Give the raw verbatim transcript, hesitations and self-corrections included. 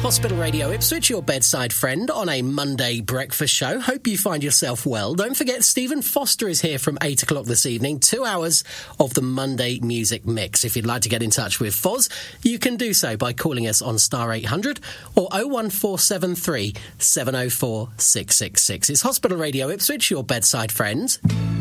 Hospital Radio Ipswich, your bedside friend on a Monday breakfast show. Hope you find yourself well. Don't forget, Stephen Foster is here from eight o'clock this evening. Two hours of the Monday Music Mix. If you'd like to get in touch with Foz, you can do so by calling us on star eight hundred or oh one four seven three, seven oh four, six six six. It's Hospital Radio Ipswich, your bedside friend.